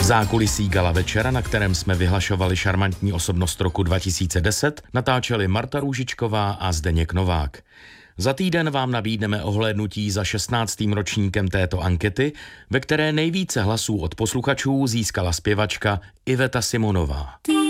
Zákulisí gala večera, na kterém jsme vyhlašovali šarmantní osobnost roku 2010, natáčeli Marta Růžičková a Zdeněk Novák. Za týden vám nabídneme ohlédnutí za 16. ročníkem této ankety, ve které nejvíce hlasů od posluchačů získala zpěvačka Iveta Simonová.